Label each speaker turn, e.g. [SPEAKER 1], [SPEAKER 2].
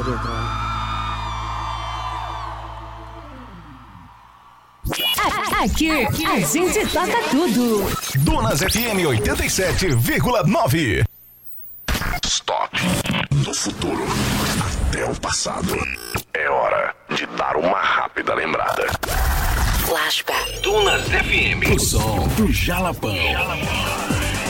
[SPEAKER 1] Aqui a gente toca tudo.
[SPEAKER 2] Donas FM 87,9. Stop. Do futuro até o passado. É hora de dar uma rápida lembrada.
[SPEAKER 3] Flashback.
[SPEAKER 2] Donas FM. O som do Jalapão.